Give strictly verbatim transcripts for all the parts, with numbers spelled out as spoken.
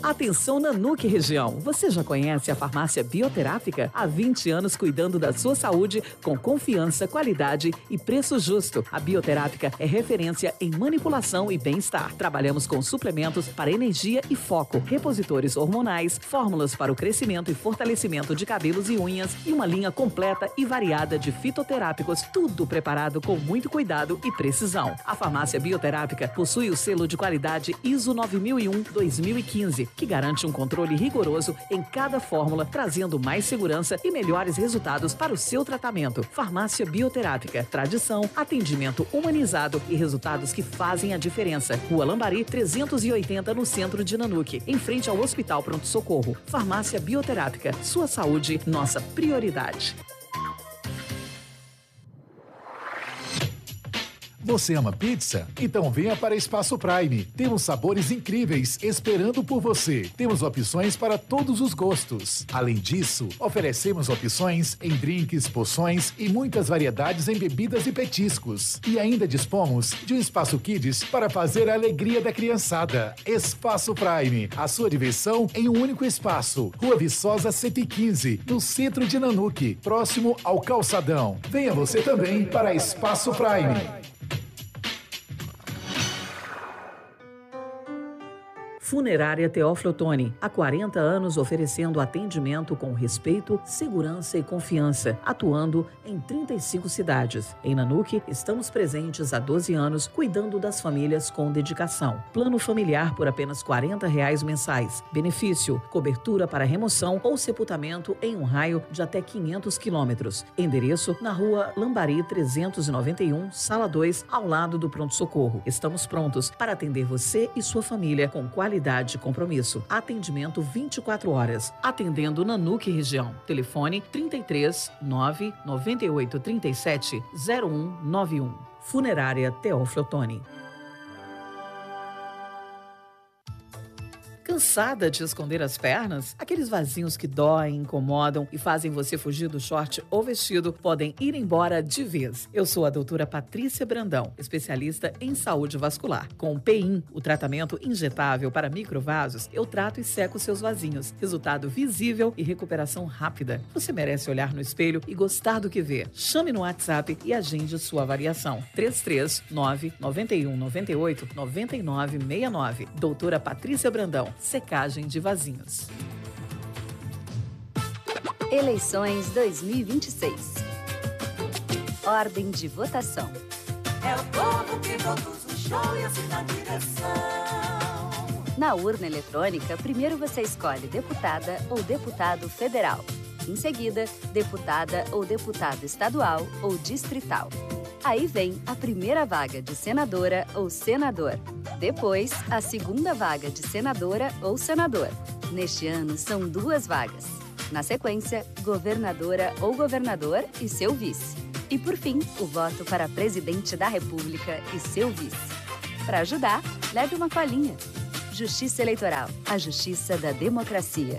Atenção Nanuque região. Você já conhece a farmácia Bioterápica? Há vinte anos cuidando da sua saúde com confiança, qualidade e preço justo. A Bioterápica é referência em manipulação e bem-estar. Trabalhamos com suplementos para energia e foco, repositores hormonais, fórmulas para o crescimento e fortalecimento de cabelos e unhas e uma linha completa e variada de fitoterápicos, tudo preparado com muito cuidado e precisão. A farmácia Bioterápica possui o selo de qualidade ISO nove mil e um dois mil e quinze, que garante um controle rigoroso em cada fórmula, trazendo mais segurança e melhores resultados para o seu tratamento. Farmácia Bioterápica, tradição, atendimento humanizado e resultados que fazem a diferença. Rua Lambari, trezentos e oitenta, no centro de Nanuque, em frente ao Hospital Pronto Socorro. Farmácia Bioterápica, sua saúde, nossa prioridade. Você ama pizza? Então venha para Espaço Prime. Temos sabores incríveis esperando por você. Temos opções para todos os gostos. Além disso, oferecemos opções em drinks, poções e muitas variedades em bebidas e petiscos. E ainda dispomos de um Espaço Kids para fazer a alegria da criançada. Espaço Prime, a sua diversão em um único espaço. Rua Viçosa cento e quinze, no centro de Nanuque, próximo ao Calçadão. Venha você também para Espaço Prime. Funerária Teófilo Otoni, há quarenta anos oferecendo atendimento com respeito, segurança e confiança, atuando em trinta e cinco cidades. Em Nanuque, estamos presentes há doze anos, cuidando das famílias com dedicação. Plano familiar por apenas quarenta reais mensais. Benefício, cobertura para remoção ou sepultamento em um raio de até quinhentos quilômetros. Endereço na rua Lambari trezentos e noventa e um, sala dois, ao lado do pronto-socorro. Estamos prontos para atender você e sua família com qualidade e compromisso. Atendimento vinte e quatro horas. Atendendo Nanuque região. Telefone trinta e três, nove, noventa e oito, trinta e sete, zero um nove um. Funerária Teófilo Otoni. Cansada de esconder as pernas? Aqueles vasinhos que doem, incomodam e fazem você fugir do short ou vestido podem ir embora de vez. Eu sou a doutora Patrícia Brandão, especialista em saúde vascular. Com o P I M, o tratamento injetável para microvasos, eu trato e seco seus vasinhos. Resultado visível e recuperação rápida. Você merece olhar no espelho e gostar do que vê. Chame no WhatsApp e agende sua avaliação. três três nove, nove um, nove oito, nove nove seis nove. Doutora Patrícia Brandão. Secagem de vasinhos. Eleições dois mil e vinte e seis. Ordem de votação. É o povo que produz o show e assim na direção. Na urna eletrônica, primeiro você escolhe deputada ou deputado federal. Em seguida, deputada ou deputado estadual ou distrital. Aí vem a primeira vaga de senadora ou senador. Depois, a segunda vaga de senadora ou senador. Neste ano, são duas vagas. Na sequência, governadora ou governador e seu vice. E, por fim, o voto para presidente da República e seu vice. Para ajudar, leve uma colinha. Justiça Eleitoral, a justiça da democracia.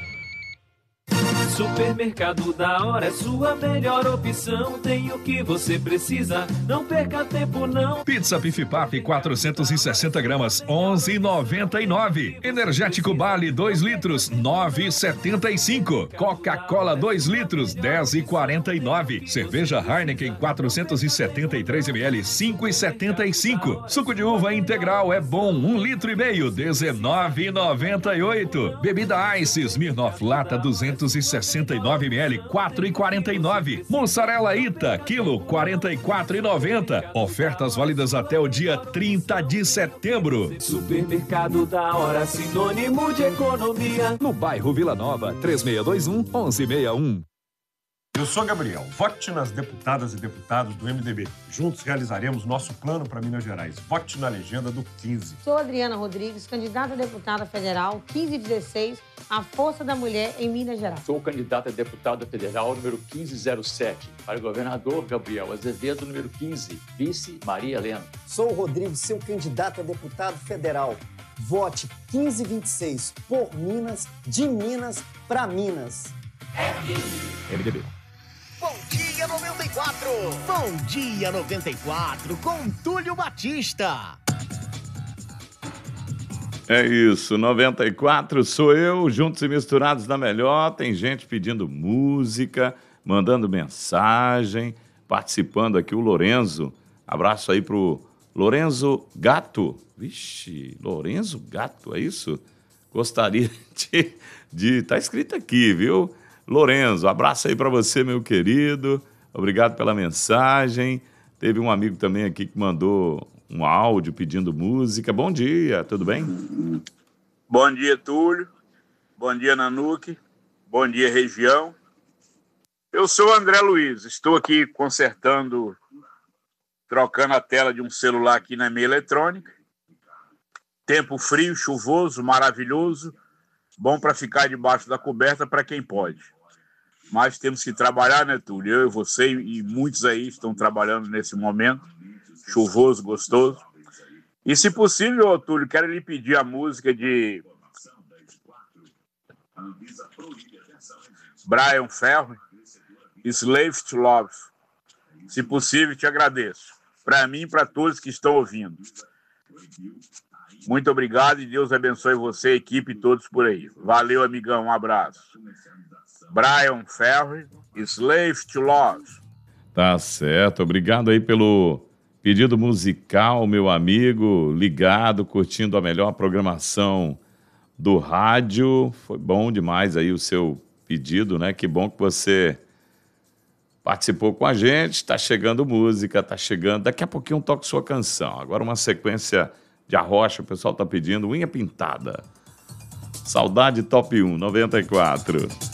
Supermercado da Hora é sua melhor opção. Tem o que você precisa, não perca tempo não. Pizza Pif Paf quatrocentos e sessenta gramas, onze reais e noventa e nove centavos. Energético Bali dois litros, nove reais e setenta e cinco centavos. Coca-Cola dois litros, dez reais e quarenta e nove centavos. Cerveja Heineken quatrocentos e setenta e três mililitros, cinco reais e setenta e cinco centavos. Suco de uva integral é bom, um litro e meio, dezenove reais e noventa e oito centavos. Bebida Ice Smirnoff Lata duzentos e sessenta e nove mililitros, quatro reais e quarenta e nove centavos. Mussarela Ita, quilo, quarenta e quatro reais e noventa centavos. Ofertas válidas até o dia trinta de setembro. Supermercado da Hora, sinônimo de economia. No bairro Vila Nova, três seis dois um, um um seis um. Eu sou Gabriel. Vote nas deputadas e deputados do M D B. Juntos realizaremos nosso plano para Minas Gerais. Vote na legenda do quinze. Sou Adriana Rodrigues, candidata a deputada federal quinze dezesseis, a Força da Mulher em Minas Gerais. Sou candidata a deputada federal número quinze zero sete. Para governador, Gabriel Azevedo, número quinze. Vice, Maria Helena. Sou o Rodrigo, seu candidato a deputado federal. Vote quinze vinte e seis por Minas, de Minas para Minas. M D B. Bom Dia noventa e quatro! Bom Dia noventa e quatro com Túlio Batista! É isso, noventa e quatro sou eu, juntos e misturados na melhor. Tem gente pedindo música, mandando mensagem, participando aqui o Lorenzo. Abraço aí pro Lorenzo Gato. Vixe, Lorenzo Gato, é isso? Gostaria de... de tá escrito aqui, viu? Lorenzo, abraço aí para você, meu querido. Obrigado pela mensagem. Teve um amigo também aqui que mandou um áudio pedindo música. Bom dia, tudo bem? Bom dia, Túlio. Bom dia, Nanuque. Bom dia, região. Eu sou o André Luiz. Estou aqui consertando, trocando a tela de um celular aqui na minha eletrônica. Tempo frio, chuvoso, maravilhoso. Bom para ficar debaixo da coberta para quem pode. Mas temos que trabalhar, né, Túlio? Eu e você e muitos aí estão trabalhando nesse momento. Chuvoso, gostoso. E, se possível, Túlio, quero lhe pedir a música de Brian Ferro, Slave to Love. Se possível, te agradeço. Para mim e para todos que estão ouvindo. Muito obrigado e Deus abençoe você, a equipe e todos por aí. Valeu, amigão. Um abraço. Brian Ferro, Slave to Love. Tá certo. Obrigado aí pelo pedido musical, meu amigo, ligado, curtindo a melhor programação do rádio. Foi bom demais aí o seu pedido, né? Que bom que você participou com a gente. Tá chegando música, tá chegando. Daqui a pouquinho eu toco sua canção. Agora uma sequência de Arrocha, o pessoal tá pedindo Unha Pintada. Saudade Top um, noventa e quatro.